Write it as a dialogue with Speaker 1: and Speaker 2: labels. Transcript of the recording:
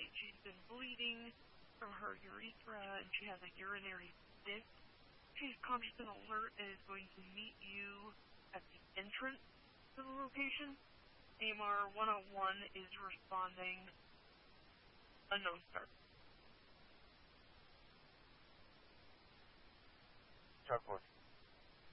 Speaker 1: that she's been bleeding from her urethra and she has a urinary cyst. She's conscious and alert and is going to meet you at the entrance to the location. AMR 101 is responding. Unknown start.
Speaker 2: Chuck 4.